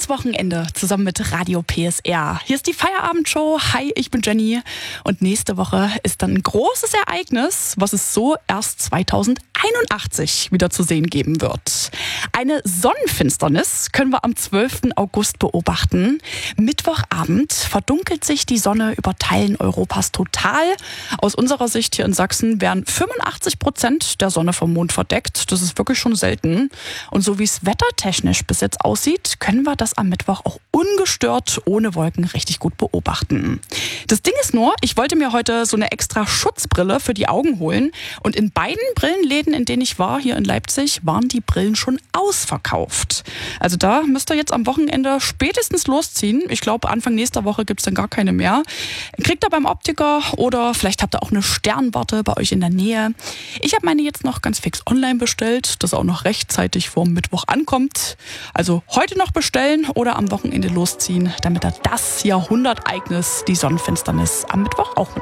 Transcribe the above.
Wochenende zusammen mit Radio PSR. Hier ist die Feierabendshow. Hi, ich bin Jenny. Und nächste Woche ist dann ein großes Ereignis, was es so erst 2081 wieder zu sehen geben wird. Eine Sonnenfinsternis können wir am 12. August beobachten. Mittwochabend verdunkelt sich die Sonne über Teilen Europas total. Aus unserer Sicht hier in Sachsen werden 85% der Sonne vom Mond verdeckt. Das ist wirklich schon selten. Und so wie es wettertechnisch bis jetzt aussieht, können wir das am Mittwoch auch ungestört ohne Wolken richtig gut beobachten. Das Ding ist nur, ich wollte mir heute so eine extra Schutzbrille für die Augen holen. Und in beiden Brillenläden, in denen ich war, hier in Leipzig, waren die Brillen schon ausverkauft. Also da müsst ihr jetzt am Wochenende spätestens losziehen. Ich glaube, Anfang nächster Woche gibt es dann gar keine mehr. Kriegt ihr beim Optiker oder vielleicht habt ihr auch eine Sternwarte bei euch in der Nähe. Ich habe meine jetzt noch ganz fix online bestellt, dass auch noch rechtzeitig vor Mittwoch ankommt. Also heute noch bestellen oder am Wochenende losziehen, damit ihr das Jahrhundertereignis, die Sonnenfinsternis, am Mittwoch auch mit